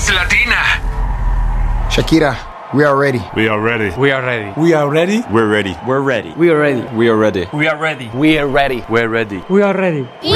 Voz Latina. Shakira, we are ready. We are ready. We are ready. We are ready. We're ready. We're ready. We are ready. We are ready. We are ready. We are ready. We're ready. We are ready. We